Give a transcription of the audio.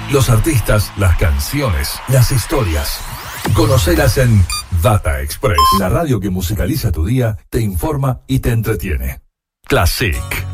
Los artistas, las canciones, las historias. Conocelas en Data Express. La radio que musicaliza tu día, te informa y te entretiene. Classic.